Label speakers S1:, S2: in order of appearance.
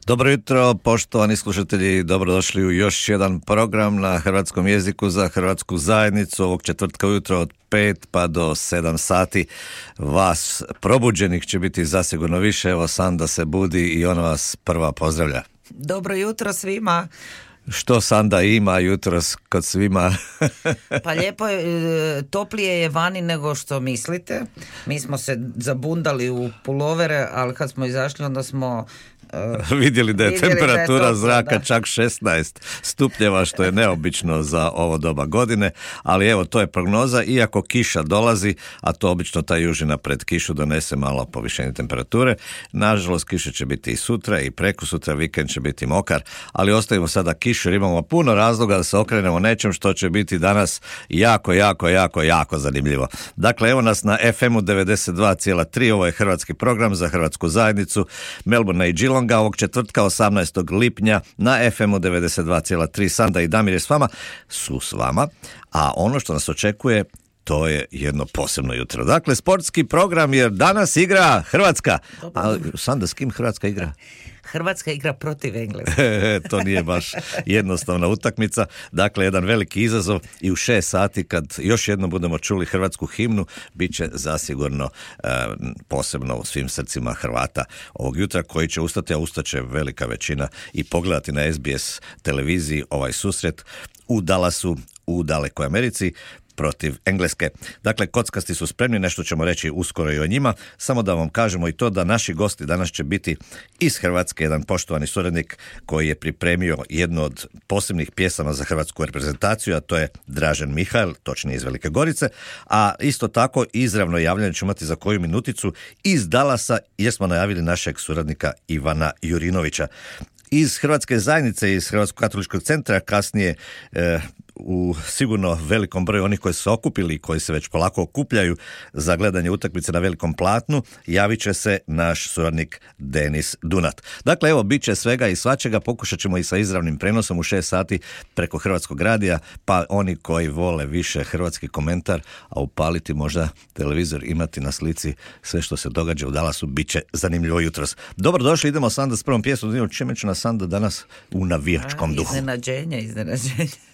S1: Dobro jutro, poštovani slušatelji, dobrodošli u još jedan program na hrvatskom jeziku za hrvatsku zajednicu ovog četvrtka ujutro od 5 pa do 7 sati. Vas probuđenih će biti zasigurno više, evo Sanda se budi i ona vas prva pozdravlja.
S2: Dobro jutro svima.
S1: Što Sanda ima jutros kod svima?
S2: Pa lijepo je, toplije je vani nego što mislite. Mi smo se zabundali u pulovere, ali kad smo izašli onda smo
S1: vidjeli da je temperatura
S2: toplo,
S1: zraka
S2: da.
S1: čak 16 stupnjeva, što je neobično za ovo doba godine, ali evo, to je prognoza, iako kiša dolazi, a to obično ta južina pred kišu donese malo povišenje temperature. Nažalost, kiše će biti i sutra i prekosutra, vikend će biti mokar, ali ostavimo sada kišu jer imamo puno razloga da se okrenemo nečem što će biti danas jako zanimljivo. Dakle, evo nas na FM-u 92,3, ovo je hrvatski program za hrvatsku zajednicu Melbourne i Geelonga ovog četvrtka 18. lipnja na FM-u 92,3. Sanda i Damir je su s vama, a ono što nas očekuje to je jedno posebno jutro. Dakle, sportski program jer danas igra Hrvatska. A Sanda, s kim Hrvatska igra?
S2: Hrvatska igra protiv Engleske.
S1: To nije baš jednostavna utakmica. Dakle, jedan veliki izazov i u 6 sati kad još jednom budemo čuli hrvatsku himnu, bit će zasigurno posebno u svim srcima Hrvata ovog jutra koji će ustati, a ustaće velika većina i pogledati na SBS televiziji ovaj susret u Dallasu, u dalekoj Americi, protiv Engleske. Dakle, kockasti su spremni, nešto ćemo reći uskoro i o njima. Samo da vam kažemo i to da naši gosti danas će biti iz Hrvatske, jedan poštovani suradnik koji je pripremio jednu od posebnih pjesama za hrvatsku reprezentaciju, a to je Dražen Mihajl, točnije iz Velike Gorice, a isto tako izravno javljanje ćemo imati za koju minuticu iz Dallasa, jer smo najavili našeg suradnika Ivana Jurinovića. Iz Hrvatske zajednice, iz Hrvatskog katoličkog centra, kasnije u sigurno velikom broju onih koji su se okupili i koji se već polako okupljaju za gledanje utakmice na velikom platnu, javit će se naš suradnik Denis Dunat. Dakle, evo, bit će svega i svačega, pokušat ćemo i sa izravnim prenosom u 6 sati preko Hrvatskog radija, pa oni koji vole više hrvatski komentar, a upaliti možda televizor, imati na slici sve što se događa u Dallasu, bit će zanimljivo jutros. Dobro došli, idemo Sanda s prvom pjesmom, čime će nas Sanda danas u navijačkom duhu.
S2: Iznenađenje.